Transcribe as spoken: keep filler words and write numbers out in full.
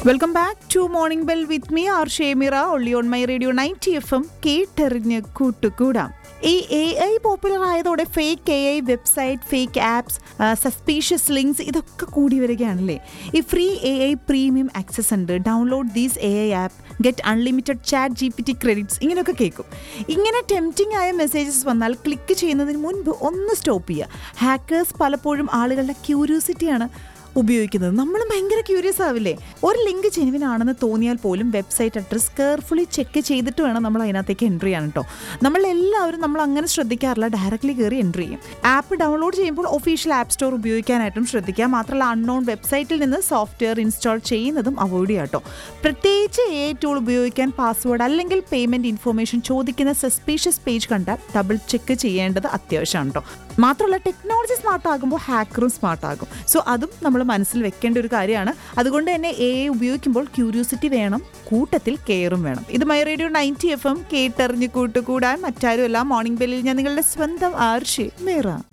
Welcome back to morning bell with me R ഷേമിറ only on my radio ninety F M കേട്ടെറിഞ്ഞ് കൂട്ടുകൂടാം. ഈ A I popular ആയതോടെ fake A I website, fake apps, suspicious links ഇതൊക്കെ കൂടി വരികയാണല്ലേ. ഈ free A I premium access ഉണ്ട്, download these A I app, get unlimited chat G P T credits, ഇങ്ങനെയൊക്കെ കേൾക്കും. ഇങ്ങനെ tempting ആയ മെസ്സേജസ് വന്നാൽ ക്ലിക്ക് ചെയ്യുന്നതിന് മുൻപ് ഒന്ന് സ്റ്റോപ്പ് ചെയ്യുക. ഹാക്കേഴ്സ് പലപ്പോഴും ആളുകളുടെ ക്യൂരിയോസിറ്റിയാണ് ഉപയോഗിക്കുന്നത്. നമ്മൾ ഭയങ്കര ക്യൂരിയസ് ആവില്ലേ? ഒരു ലിങ്ക് ജെനുവിനാണെന്ന് തോന്നിയാൽ പോലും വെബ്സൈറ്റ് അഡ്രസ് കെയർഫുള്ളി ചെക്ക് ചെയ്തിട്ട് വേണം നമ്മൾ അതിനകത്തേക്ക് എൻട്രി ചെയ്യാൻ കേട്ടോ. നമ്മളെല്ലാവരും നമ്മൾ അങ്ങനെ ശ്രദ്ധിക്കാറില്ല, ഡയറക്റ്റ്ലി കയറി എൻട്രി ചെയ്യും. ആപ്പ് ഡൗൺലോഡ് ചെയ്യുമ്പോൾ ഒഫീഷ്യൽ ആപ്പ് സ്റ്റോർ ഉപയോഗിക്കാനായിട്ടും ശ്രദ്ധിക്കുക. മാത്രമല്ല അൺനോൺ വെബ്സൈറ്റിൽ നിന്ന് സോഫ്റ്റ്വെയർ ഇൻസ്റ്റാൾ ചെയ്യുന്നതും അവോയ്ഡ് ചെയ്യുക കേട്ടോ. പ്രത്യേകിച്ച് എ ഐ ടൂൾ ഉപയോഗിക്കാൻ പാസ്വേഡ് അല്ലെങ്കിൽ പേയ്മെൻറ്റ് ഇൻഫർമേഷൻ ചോദിക്കുന്ന സസ്പീഷ്യസ് പേജ് കണ്ടാൽ ഡബിൾ ചെക്ക് ചെയ്യേണ്ടത് അത്യാവശ്യമാണ് കേട്ടോ. മാത്രമല്ല ടെക്നോളജി സ്മാർട്ട് ആകുമ്പോൾ ഹാക്കറും സ്മാർട്ട് ആകും. സോ അതും നമ്മൾ മനസ്സിൽ വെക്കേണ്ട ഒരു കാര്യമാണ്. അതുകൊണ്ട് തന്നെ എ ഐ ഉപയോഗിക്കുമ്പോൾ ക്യൂരിയോസിറ്റി വേണം, കൂട്ടത്തിൽ കെയറും വേണം. ഇത് my radio ninety F M കേട്ടെറിഞ്ഞ് കൂട്ടുകൂടാൻ മറ്റാരുമല്ല, മോർണിംഗ് ബെല്ലിൽ ഞാൻ നിങ്ങളുടെ സ്വന്തം ആർഷി മേറ.